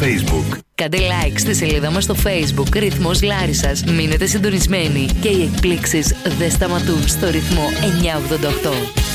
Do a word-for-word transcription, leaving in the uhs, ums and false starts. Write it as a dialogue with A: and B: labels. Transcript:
A: Facebook.
B: Κάντε like στη σελίδα μας στο Facebook Ρυθμός Λάρισσας. Μείνετε συντονισμένοι και οι εκπλήξεις δεν σταματούν στο ρυθμό εννιακόσια ογδόντα οκτώ.